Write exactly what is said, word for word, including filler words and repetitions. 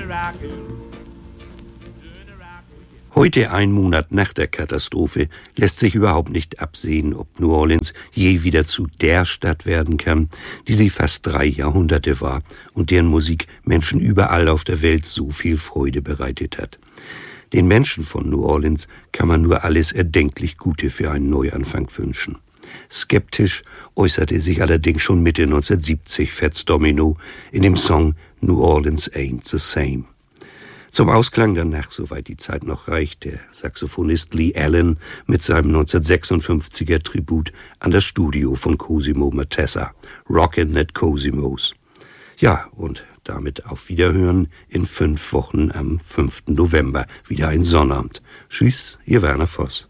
Heute, ein Monat nach der Katastrophe, lässt sich überhaupt nicht absehen, ob New Orleans je wieder zu der Stadt werden kann, die sie fast drei Jahrhunderte war und deren Musik Menschen überall auf der Welt so viel Freude bereitet hat. Den Menschen von New Orleans kann man nur alles erdenklich Gute für einen Neuanfang wünschen. Skeptisch äußerte sich allerdings schon Mitte neunzehnhundertsiebzig Fats Domino in dem Song New Orleans Ain't the Same. Zum Ausklang danach, soweit die Zeit noch reicht, der Saxophonist Lee Allen mit seinem neunzehnhundertsechsundfünfziger Tribut an das Studio von Cosimo Matessa, Rockin' at Cosimos. Ja, und damit auf Wiederhören in fünf Wochen am fünften November, wieder ein Sonnabend. Tschüss, ihr Werner Voss.